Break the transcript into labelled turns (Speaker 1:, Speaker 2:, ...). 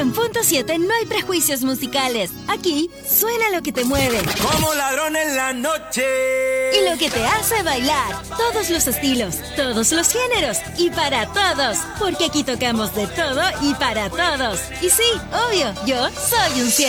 Speaker 1: Punto 7 no hay prejuicios musicales. Aquí suena lo que te mueve.
Speaker 2: Como ladrón en la noche.
Speaker 1: Y lo que te hace bailar. Todos los estilos, todos los géneros y para todos. Porque aquí tocamos de todo y para todos. Y sí, obvio, yo soy un